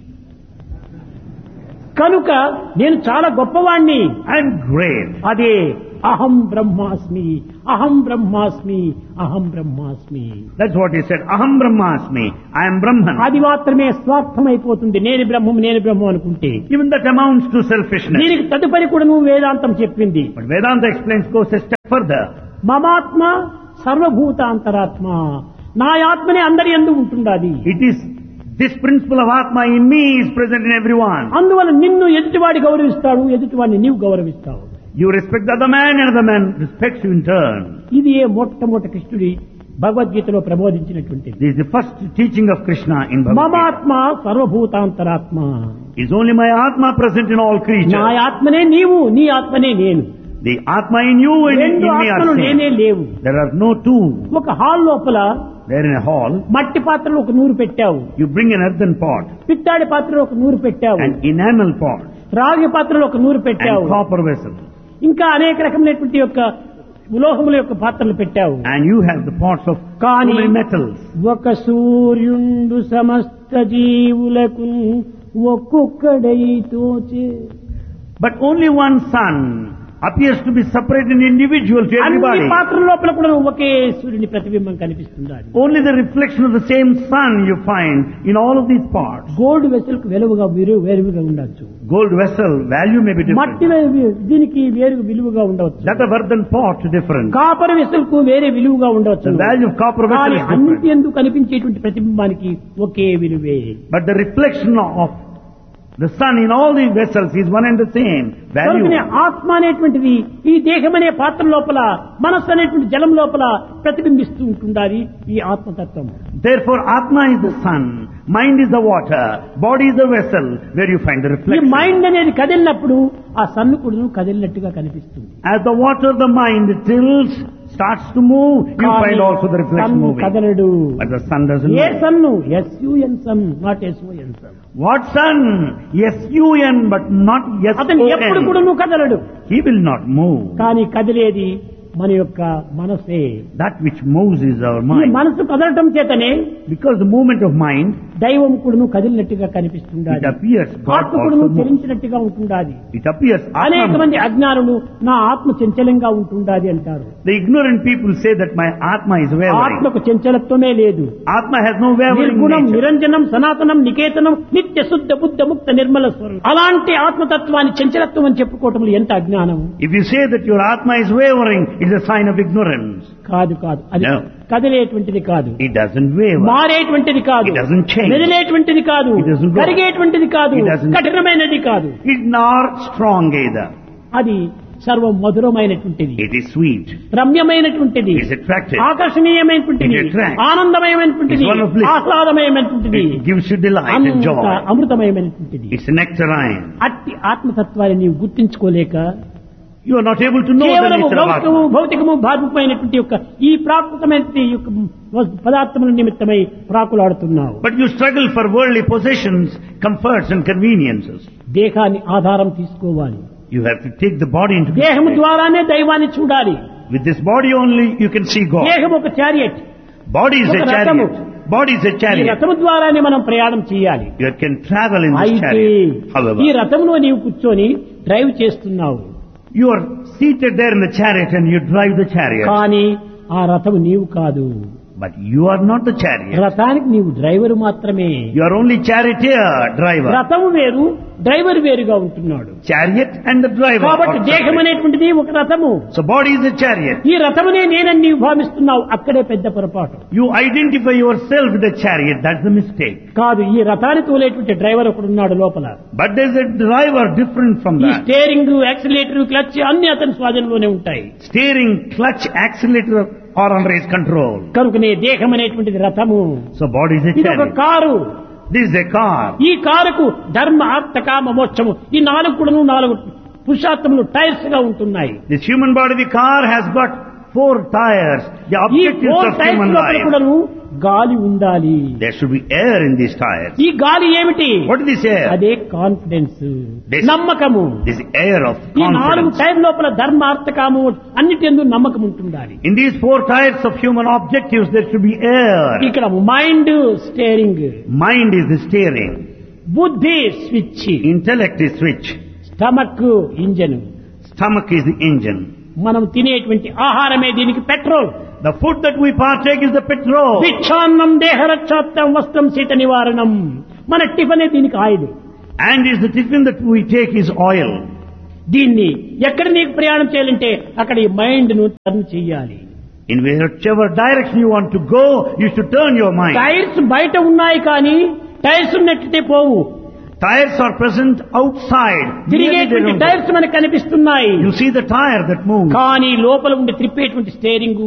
కనుక నేను చాలా గొప్పవాణ్ణి. I am great. అదే అహం బ్రహ్మాస్మి, అహం బ్రహ్మాస్మి, అహం బ్రహ్మాస్మి. That's what he said. Aham Brahmasmi. I am Brahman. అది మాత్రమే స్వార్థమైపోతుంది. నేను బ్రహ్మం నేను బ్రహ్మం అనుకుంటే. Even that amounts to selfishness. దీనికి తదుపరి కూడా నువ్వు వేదాంతం చెప్పింది. But Vedanta explains, goes a step further. మమాత్మ సర్వభూతాంతరాత్మ, నా ఆత్మనే అందరి యందు ఉంటుండాది. It is this principle of Atma in me is present in everyone. అందువల్ల నిన్ను ఎదుటివాడి గౌరవిస్తాడు, ఎదుటివాడిని నీవు గౌరవిస్తావు. You respect the other man and the other man respects you in turn. ఇది ఏ మొట్టమొదటి కృష్ణుడి భగవద్గీతలో ప్రబోధించినటువంటిది. This is the first teaching of Krishna in Bhagavad Gita. మమాత్మ సర్వభూతాంతరాత్మ. Is only my Atma present in all నా creatures. ఆత్మనే నీవు, నీ ఆత్మనే నేను. The Atma in you and in రెండు me are ఆత్మలు నేనే same. లేవు. There are no two. ఒక హాల్ లోపల There in a hall, మట్టి పాత్రలో ఒక నూరు పెట్టావు, you bring an earthen pot, పిత్తాడి పాత్రలో ఒక నూరు పెట్టావు, an enamel pot, రాగి పాత్రలో ఒక నూరు పెట్టావు, and copper vessel. ఇంకా అనేక రకమైనటువంటి యొక్క ఉలోహముల యొక్క పాత్రలు పెట్టావు. And you have the pots of so కానీ many metals. ఒక సూర్యుండు సమస్త జీవులకు ఒక్కొక్కడై తోచే. But only one sun appears to be separate and individual to అన్ని everybody. పాత్రల లోపల కూడా ఒకే సూర్యుని ప్రతిబింబం కనిపిస్తుంది. Only the reflection of the same sun you find in all of these parts. Gold vessel కు వెలువగా వేరు వేరుగా ఉండొచ్చు, Gold vessel value may be మట్టి different. వే- దీనికి వేరు విలువగా ఉండవచ్చు, That of earthen pot different. Copper vessel కు వేరే విలువగా ఉండవచ్చు. The value of copper vessel కానీ is అన్నిటి different. ఎందుకు కనిపించేటువంటి ప్రతిబింబానికి ఒకే విలువే. But the reflection of the sun in all these vessels is one and the same value. కనుకనే ఆత్మ అనేటువంటిది ఈ దేహం అనే పాత్ర లోపల, మనస్సు అనేటువంటి జలం లోపల ప్రతిబింబిస్తూ ఉంటుండాలి ఈ ఆత్మతత్వం. Therefore, Atma is the sun, mind is the water, body is the vessel where you find the ఈ reflection. మైండ్ అనేది కదిలినప్పుడు ఆ సన్ను కూడా కదిలినట్టుగా కనిపిస్తుంది. As the water, the mind tilts, starts to move, you కానీ find also the reflection sun moving. కదలడు. But the sun doesn't A move. Sun? SUN sun, not SON sun. What sun? S U N but not S అతను O ఎప్పుడు N. కూడా నువ్వు కదలడు. He will not move. కానీ కదిలేది మన యొక్క మనసే. That which moves is our ఈ mind. మనసు కదలటం చేతనే Because the movement of mind, దైవం కూడా కదిలినట్టుగా it కనిపిస్తుండాలి, appears God ఆత్మ కూడా also moves. చలించినట్టుగా ఉంటుండాలి. It appears అనేక Atma. మంది అజ్ఞానులు నా ఆత్మ చంచలంగా ఉంటుండాలి అంటారు. The ignorant people say that my Atma is wavering. ఆత్మకు చంచలత్వమే లేదు. Atma has no wavering నిర్గుణం, nature. నిరంజనం, సనాతనం, నికేతనం, నిత్య శుద్ధ బుద్ధ ముక్త నిర్మల స్వరం. అలాంటి ఆత్మతత్వాన్ని చంచలత్వం అని చెప్పుకోవటం ఎంత అజ్ఞానం. If you say that your Atma is wavering, it's a sign of ignorance. కాదు కాదు, అది No. కదిలేటువంటిది కాదు, It doesn't waver. మారేటువంటిది కాదు, It doesn't change. మెదిలేటువంటిది కాదు, It doesn't grow. కరిగేటువంటిది కాదు, It doesn't- కఠినమైనది కాదు. It's not strong either. అది సర్వం మధురమైనటువంటిది, It is sweet. రమ్యమైనటువంటిది, It is attractive. ఆకర్షణీయమైనటువంటిది, It attracts. ఆనందమయమైనటువంటిది, It's one of bliss. ఆహ్లాదమయమైనటువంటిది, It gives you delight and అంత joy. అమృతమయమైనటువంటిది. It's nectarine. అట్టి ఆత్మతత్వాన్ని నీవు గుర్తించుకోలేక You are not able to know the కేవలము nature of భౌతికము Atma. భౌతికము భార్మికమైనటువంటి యొక్క ఈ ప్రాకృతమైనటువంటి యొక్క పదార్థముల నిమిత్తమై ప్రాకులాడుతున్నావు. But you struggle for worldly possessions, comforts and conveniences. దేహాన్ని ఆధారం తీసుకోవాలి. You have to take the body into దేహము consideration. ద్వారానే దైవాన్ని చూడాలి. With this body only you can see God. దేహం ఒక చారియట్, Body is a ఒక రథము. chariot. Body is a ఈ chariot. రథము ద్వారానే మనం ప్రయాణం చేయాలి. You can travel in this అయితే chariot. ఈ However, రథంలో నీవు కూర్చొని డ్రైవ్ చేస్తున్నావు, you are seated there in the chariot and you drive the chariot. కానీ ఆ రథము నీవు కాదు. But you are not the chariot. రథానికి నీవు డ్రైవర్ మాత్రమే. You are only charioteer, driver. రథము వేరు, డ్రైవర్ వేరుగా ఉంటున్నాడు. Chariot and the driver. కాబట్టి are దేహం separate. అనేటువంటిది ఒక రథము. So body is a chariot. ఈ రథమునే నేనని నీవు భావిస్తున్నావు, అక్కడే పెద్ద పొరపాటు. You identify yourself with the chariot. That's the mistake. కాదు, ఈ రథాన్ని తోలేటువంటి డ్రైవర్ ఒకడున్నాడు లోపల. But there's a driver different from ఈ that. స్టేరింగ్, యాక్సిలేటర్, క్లచ్ అన్ని అతని స్వాధీనంలోనే ఉంటాయి. Steering, clutch, accelerator are under his control. కనుకనే దేహం అనేటువంటిది రథము. So body is a ఇది ఒక chariot. Car. This is a car. ఈ కారుకు ధర్మ, అర్థ, కామ, మోక్షము ఈ నాలుగు కూడాను నాలుగు పురుషార్థములు టైర్స్ గా ఉంటున్నాయి. This human body, the car has got four tires. The ఈ objectives four of tyres human లోపల life. కూడాను గాలి ఉండాలి. There should be air in these tires. ఈ గాలి ఏమిటి? What is this air? అదే కాన్ఫిడెన్స్, This- నమ్మకము. This air of ఈ నాలుగు confidence. టైర్ లోపల ధర్మ, అర్థ, కామ అన్నిటి యందు నమ్మకం ఉంటుండాలి. In these four tires of human objectives, there should be air. ఇక్కడ mind steering, Mind is the steering. బుద్ధి switch, Intellect is switch. Stomach engine. Stomach is the engine. మనం తినేటువంటి ఆహారమే దీనికి petrol. The food that we partake is the petrol. భిక్షాన్నం దేహరక్షాప్తం వస్త్రం శీత నివారణం. మన టిఫనే దీనికి oil. And is the tiffin that we take is oil. దీన్ని ఎక్కడ నీకు ప్రయాణం చేయాలంటే అక్కడ ఈ మైండ్ ను టర్న్ చేయాలి. In whichever direction you want to go, you should turn your mind. Tyres బయట ఉన్నాయి కానీ టైర్స్ ఉన్నట్టే పోవు. Tires are present outside. Nearly they తిరిగేటువంటి don't tyres మనకు కనిపిస్తున్నాయి. go. You see the tire that moves. కానీ లోపల ఉండి త్రిప్పేటువంటి స్టీరింగ్,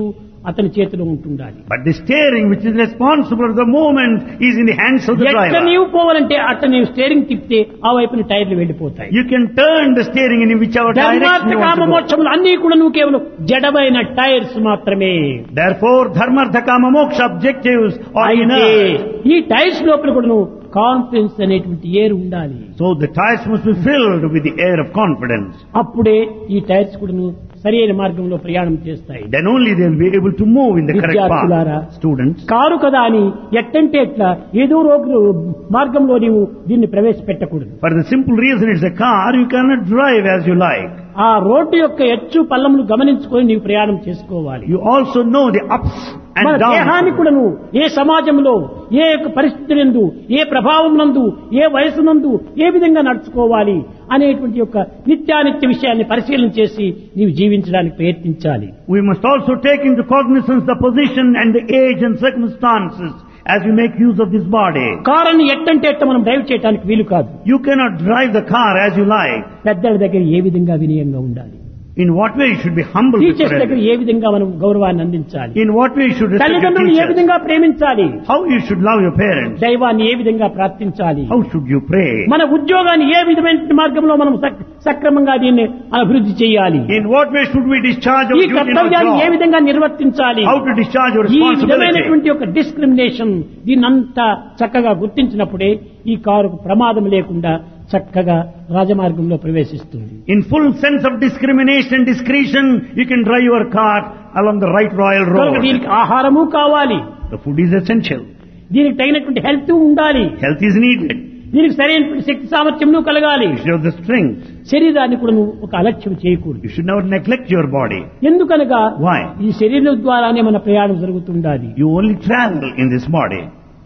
అతని చేతిలో ఉంటుండాలి. But the steering which is responsible for the movement is in the hands of the ఎట్లా driver. నీవు పోవాలంటే అట్లా నీవు స్టీరింగ్ తిప్పితే ఆ వైపున టైర్లు వెళ్ళిపోతాయి. You can turn the steering in whichever direction ధర్మార్థ you want comma to go. మోక్షములు అన్ని కూడా నువ్వు కేవలం జడమైన టైర్స్ మాత్రమే. Therefore, dharmartha kama moksha objectives are అయితే inner. ఈ టైర్స్ లోపల కూడా నువ్వు కాన్ఫిడెన్స్ అనేటువంటి ఏర్ ఉండాలి. So the tires must be filled with the air of confidence. అప్పుడే ఈ టైర్స్ కూడా నువ్వు సరైన మార్గంలో ప్రయాణం చేస్తాయి. Then only they will be able to move in the correct విద్యార్థులారా, path. Students, కారు కదా అని ఎట్టంటే ఎట్లా ఏదో రోడ్డు మార్గంలో నీవు దీన్ని ప్రవేశపెట్టకూడదు. for the simple reason it's a car, you cannot drive as you like. ఆ రోడ్డు యొక్క ఎచ్చు పల్లములు గమనించుకొని నీవు ప్రయాణం చేసుకోవాలి. You also know the ups మన and దేహాన్ని downs. కూడా నువ్వు ఏ సమాజంలో ఏ యొక్క పరిస్థితి నందు ఏ ప్రభావం నందు ఏ వయసు నందు ఏ విధంగా నడుచుకోవాలి అనేటువంటి యొక్క నిత్యానిత్య విషయాన్ని పరిశీలన చేసి నీవు జీవించడానికి ప్రయత్నించాలి. We must also take into cognizance the position and the age and circumstances as we make use of this body. కారుని ఎట్టంటే ఎట్ట మనం డ్రైవ్ చేయడానికి వీలు కాదు. You cannot drive the car as you like. పెద్దల దగ్గర ఏ విధంగా వినయంగా ఉండాలి. In what way you should be humble before teachers దగ్గర everyone. ఏ విధంగా మనం గౌరవాన్ని అందించాలి. In what way you should respect your తల్లిదండ్రులు ఏ teachers. విధంగా ప్రేమించాలి. How you should love your parents. దైవాన్ని ఏ విధంగా ప్రార్థించాలి. How should you pray. మన ఉద్యోగాన్ని ఏ విధమైన మార్గంలో మనం సక్- సక్రమంగా దీన్ని అభివృద్ధి చేయాలి. In what way should we discharge our ఈ duty in our కర్తవ్యాన్ని ఏ job. విధంగా నిర్వర్తించాలి. How to discharge your ఈ responsibility. విధమైనటువంటి ఒక డిస్క్రిమినేషన్ దీన్నంతా చక్కగా గుర్తించినప్పుడే ఈ కారుకు ప్రమాదం లేకుండా చక్కగా రాజమార్గంలో ప్రవేశిస్తుంది. In full sense of discrimination and discretion, you can drive your car along the right royal కనుక road. దీనికి ఆహారము కావాలి. The food is essential. దీనికి తగినటువంటి హెల్త్ ఉండాలి. Health is needed. దీనికి సరైనటువంటి శక్తి సామర్థ్యము కలగాలి. You should have the strength. శరీరాన్ని కూడా నువ్వు ఒక అలక్ష్యం చేయకూడదు. You should never neglect your body. ఎందుకనగా Why? ఈ శరీరం ద్వారానే మన ప్రయాణం జరుగుతుండాలి. You only travel in this body.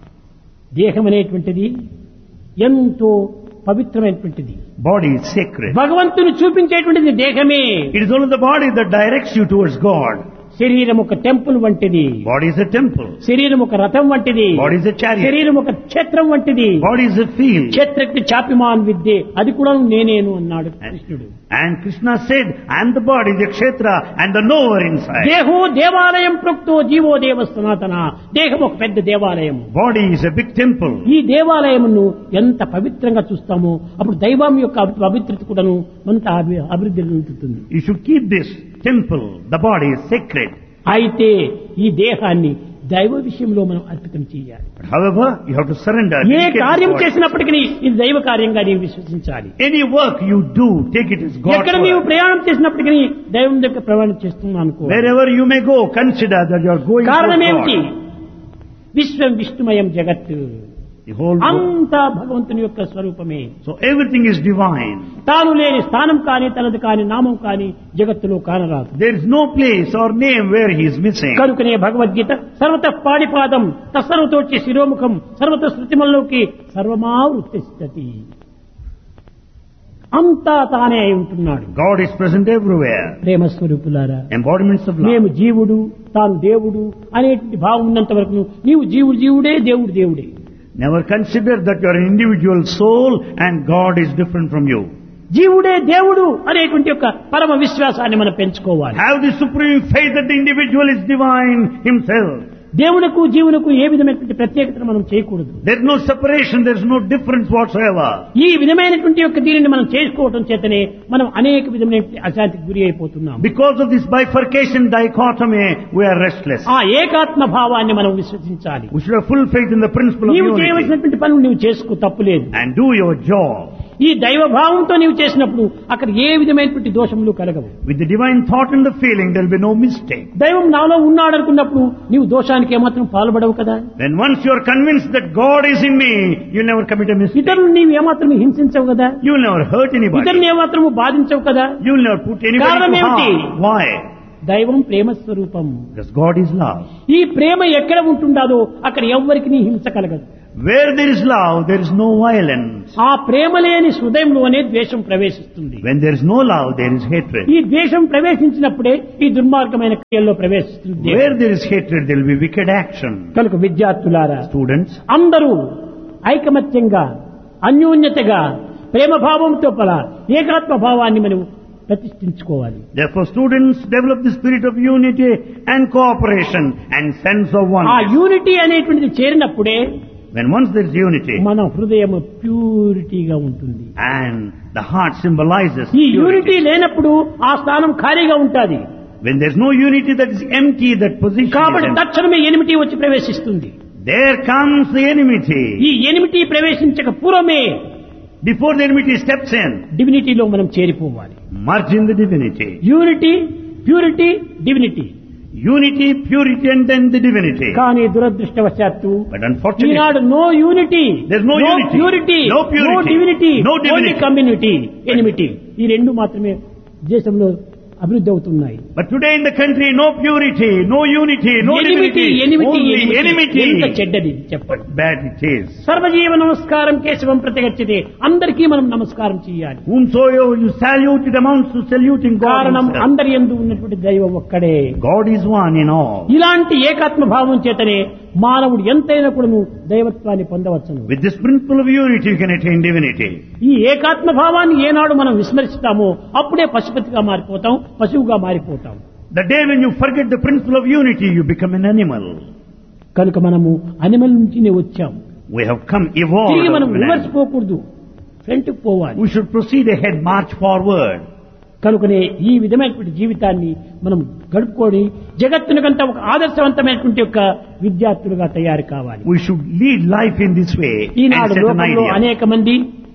దేహం అనేటువంటిది ఎంతో పవిత్రమైనటువంటిది. Body is sacred. భగవంతుని చూపించేటువంటిది దేహమే. It is only the body that directs you towards God. శరీరం ఒక టెంపుల్ వంటిది. Body is a temple. శరీరం ఒక రథం వంటిది. Body is a chariot. శరీరం ఒక క్షేత్రం వంటిది. Body is a field. క్షేత్రకి చాపిమాన్ విద్యే అది కూడా నేనేను అన్నాడు కృష్ణుడు. And Krishna said, I am the body, the kshetra, and the knower inside. దేహో దేవాలయం ప్రోక్తో జీవో దేవ సనాతన. దేహం ఒక పెద్ద దేవాలయం. Body is a big temple. ఈ దేవాలయమును ఎంత పవిత్రంగా చూస్తామో అప్పుడు దైవం యొక్క పవిత్రత కూడాను అంత అభి- అభివృద్ధి ఉంటుంది. You should keep this temple. The body is sacred. అయితే ఈ దేహాన్ని దైవ విషయంలో మనం అర్పితం చేయాలి. But however, you have to surrender. A dedicate this కార్యం body. చేసినప్పటికీ ఇది దైవ కార్యంగా నీవు విశ్వసించాలి. Any work you do, take it as God's ఎక్కడ నీవు work. ప్రయాణం చేసినప్పటికీ దైవం దగ్గర ప్రయాణం చేస్తున్నాను అనుకో. Wherever you may go, consider that you are going కారణం towards ఏమిటి? God. విశ్వం విష్ణుమయం జగత్తు. The whole world. అంతా భగవంతుని యొక్క స్వరూపమే. So everything is divine. తాను లేని స్థానం కాని తనది కాని నామం కాని జగత్తులో కానరాదు. There is no place or name where he is missing. కనుకనే భగవద్గీత సర్వత పాడిపాదం తత్సర్వతోచ్చి శిరోముఖం సర్వత శృతిమల్లోకి సర్వమా వృత్తిస్తతి. అంతా తానే అయి ఉంటున్నాడు. God is present everywhere. ప్రేమ స్వరూపులారా, Embodiments of మేము love. జీవుడు తాను దేవుడు అనేటువంటి భావం ఉన్నంత వరకు నీవు జీవుడు జీవుడే దేవుడు దేవుడే. Never consider that you are an individual soul and God is different from you. జీవుడే దేవుడు అనేటువంటి యొక్క పరమ విశ్వాసాన్ని మనం పెంచుకోవాలి. Have the supreme faith that the individual is divine himself. దేవునకు జీవునకు ఏ విధమైనటువంటి ప్రత్యేకతను మనం చేయకూడదు. There is no separation, there is no difference whatsoever. ఈ విధమైనటువంటి యొక్క దీనిని మనం చేసుకోవటం చేతనే మనం అనేక విధమైన అశాంతికి గురి అయిపోతున్నాం. Because of this bifurcation, dichotomy, we are restless. ఆ ఏకాత్మ భావాన్ని మనం విశ్వసించాలి. We should have full faith in the principle of నీవు unity చేయవలసినటువంటి పనులు నీవు చేసుకో, తప్పులేదు. and do your job. ఈ దైవ భావంతో నీవు చేసినప్పుడు అక్కడ ఏ విధమైనటువంటి దోషములు కలగవు. With the divine thought and the feeling, there will be no mistake. దైవం నాలో ఉన్నాడనుకున్నప్పుడు నీవు దోషానికి ఏమాత్రం పాల్పడవు కదా. Then once you are convinced that God is in me, you never commit a mistake. ఇతరులు నీవు ఏమాత్రం హింసించవు కదా. You will never hurt anybody. ఇతరుని ఏమాత్రం బాధించవు కదా. You will never put anybody కారణం to ఏమిటి? harm. Why? దైవం ప్రేమ స్వరూపం. Because God is love. ఈ ప్రేమ ఎక్కడ ఉంటుండాదో అక్కడ ఎవ్వరికి హింస కలగదు. Where there is love, there is no violence. ఆ ప్రేమ లేని హృదయంలోనే ద్వేషం ప్రవేశిస్తుంది. When there is no love, there is hatred. ఈ ద్వేషం ప్రవేశించినప్పుడే ఈ దుర్మార్గమైన క్రియల్లో ప్రవేశిస్తుంది. Where there is hatred, there will be wicked action. కనుక విద్యార్థులారా, Students, అందరూ ఐకమత్యంగా అన్యోన్యతగా ప్రేమ భావంతో పల ఏకాత్మ భావాన్ని మనం ప్రతిష్ఠించుకోవాలి. Therefore, students develop the spirit of unity and cooperation and sense of ఆ oneness. యూనిటీ అనేటువంటిది చేరినప్పుడే When once there is unity మన హృదయం ప్యూరిటీగా ఉంటుంది. and the heart symbolizes ఈ యూనిటీ purity. లేనప్పుడు ఆ స్థానం ఖాళీగా ఉంటుంది. When there is no unity, that is empty, that position is కాబట్టి empty. తక్షణమే ఎనిమిటీ వచ్చి ప్రవేశిస్తుంది. There comes the enmity. ఈ ఎనిమిటీ ప్రవేశించక పూర్వమే Before the enmity steps in, డివినిటీలో మనం చేరిపోవాలి. merge in the divinity. Unity, purity, divinity. Unity, purity, and then the divinity. కానీ దురదృష్టవశాత్తు But unfortunately, Eenadu no unity, There's no unity, purity, no purity, no divinity, no divinity. Only community, enmity. ఈ రెండు మాత్రమే దేశంలో అభివృద్ధి అవుతున్నాయి. but today in the country, no purity, no unity, no enmity, divinity, enmity, only enmity. ఎంత enmity. చెడ్డది చెప్పండి. What bad it is. సర్వజీవ నమస్కారం కేశవం ప్రతిగచ్చతే. అందరికీ మనం నమస్కారం చేయాలి. Whomsoever you salute, it amounts to saluting God కారణం himself. అందరి యందు ఉన్నటువంటి దైవం ఒక్కడే. God is one in all. ఇలాంటి ఏకాత్మ భావం చేతనే మానవుడు ఎంతైనా కూడా దైవత్వాన్ని పొందవచ్చును. With this principle of unity, you can attain divinity. ఈ ఏకాత్మ భావాన్ని ఏనాడు మనం విస్మరిస్తామో అప్పుడే పశుపతిగా మారిపోతాం, పశువుగా మారిపోతాం. The day when you forget the principle of unity, you become an animal. కనుక మనము అనిమల్ నుంచినే వచ్చాం. We have come evolved. తిరిగి మనం of an రివర్స్ animal. పోకూడదు, ఫ్రంట్ పోవాలి. We should proceed ahead, march forward. కనుకనే ఈ విధమైనటువంటి జీవితాన్ని మనం గడుపుకొని జగత్తునికంతా ఒక ఆదర్శవంతమైనటువంటి ఒక విద్యార్థులుగా తయారు కావాలి. We should lead life in this way and Eenadu set an లోకంలో idea. అనేక మంది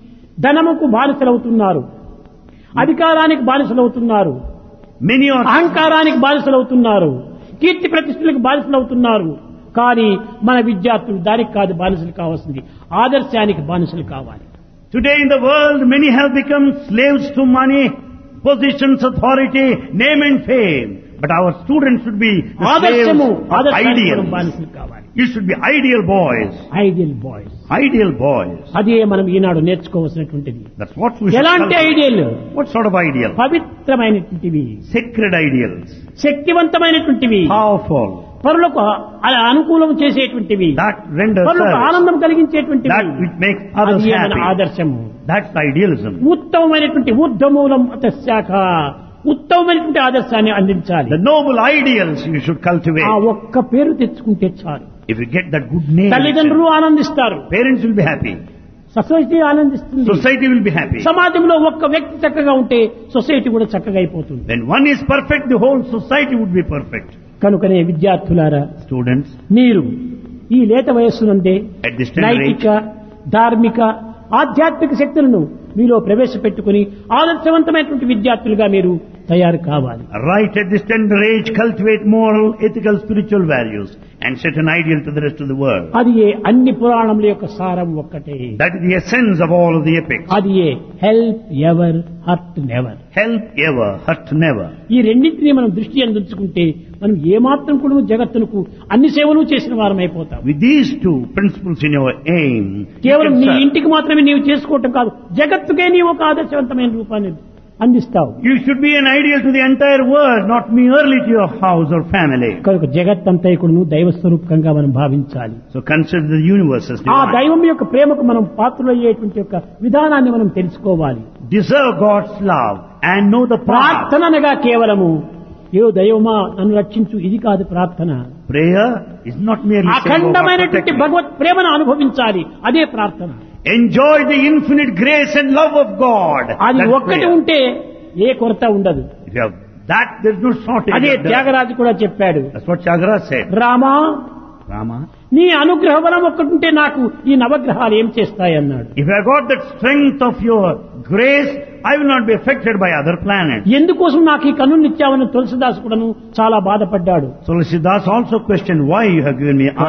ధనముకు బానిసలవుతున్నారు, అధికారానికి బానిసలవుతున్నారు, Many are అహంకారానికి బానిసలవుతున్నారు, కీర్తి ప్రతిష్టలకు బానిసలవుతున్నారు. కానీ మన విద్యార్థులు దానికి కాదు బానిసలు కావాల్సింది, ఆదర్శానికి బానిసలు కావాలి. today in the world, many have become slaves to money, positions, authority, name and fame. But our students should be the slaves ఆదర్శము, of ఆదర్శానికి మనం ideals. బానిసలు కావాలి. You should be ideal boys. Ideal boys, Ideal boys. అదే మనం ఈనాడు నేర్చుకోవాల్సినటువంటిది. That's what we should ఎలాంటి cultivate. Ideal? What sort of ideal? పవిత్రమైనటువంటివి, Sacred ideals. శక్తివంతమైనటువంటివి, Powerful. పరులకు అ- అనుకూలం చేసేటువంటివి, That renders పరులకు service. ఆనందం కలిగించేటువంటివి. That which makes others అది మన happy. ఆదర్శము. That's idealism. ఉత్తమమైనటువంటి ఊర్ధమూలం శాఖ, ఉత్తమమైనటువంటి ఆదర్శాన్ని అందించాలి. The noble ideals you should ఆ cultivate. ఒక్క పేరు తెచ్చుకుంటే చాలు. If you get that good name, తల్లిదండ్రులు ఆనందిస్తారు, parents will be happy. Society ఆనందిస్తుంది, Society will be happy. సమాజంలో ఒక్క వ్యక్తి చక్కగా ఉంటే సొసైటీ కూడా చక్కగా అయిపోతుంది. When one is perfect, the whole society would be perfect. కనుకనే విద్యార్థులారా, Students, మీరు ఈ లేత వయస్సునందే at this tender age, నైతిక, ధార్మిక, ఆధ్యాత్మిక శక్తులను మీలో ప్రవేశపెట్టుకుని ఆదర్శవంతమైనటువంటి విద్యార్థులుగా మీరు తయారు కావాలి. right at this tender age, cultivate moral, ethical, spiritual values and set an ideal to the rest of the world. అది ఏ అన్ని పురాణముల యొక్క సారం ఒక్కటే. That is the essence of all of the epics. అది ఏ help ever, hurt never. Help ever, hurt never. ఈ రెండింటినీ మనం దృష్టి అందించుకుంటే మనం ఏమాత్రం కూడా జగత్తునకు అన్ని సేవలు చేసిన వారం అయిపోతాం. With these two principles in your aim, you కేవలం can నీ serve. ఇంటికి మాత్రమే నీవు చేసుకోవటం కాదు, జగత్తుకే నీవు ఒక ఆదర్శవంతమైన రూపాన్ని అందిస్తావు. You should be an ideal to the entire world, not merely to your house or family. కనుక జగత్తంతైకుడును దైవ స్వరూపకంగా మనం భావించాలి. So consider the universe as ఆ divine. దైవం యొక్క ప్రేమకు మనం పాత్రులయ్యేటువంటి యొక్క విధానాన్ని మనం తెలుసుకోవాలి. Deserve God's love and know the path. ప్రార్థన అనగా కేవలము ఏ దైవమా నన్ను రక్షించు, ఇది కాదు ప్రార్థన. Prayer is not merely saying, "Oh, God, అఖండమైనటువంటి protect me." భగవత్ ప్రేమను అనుభవించాలి, అదే ప్రార్థన. Enjoy the infinite grace and love of God. అది That's ఒక్కటి prayer. ఉంటే ఏ కొరత ఉండదు. If you have that, there's no shortage. అదే of that. త్యాగరాజు కూడా చెప్పాడు, That's what Tyagaraja said. Rama Rama, నీ అనుగ్రహ బలం ఒక్కటుంటే నాకు ఈ నవగ్రహాలు ఏం చేస్తాయి అన్నాడు. if I got that strength of your grace, I will not be affected by other planets. ఎందుకోసం నాకు ఈ కన్నులు ఇచ్చావని తులసిదాసు కూడాను చాలా బాధపడ్డాడు. So Tulsidas also questioned why you have given me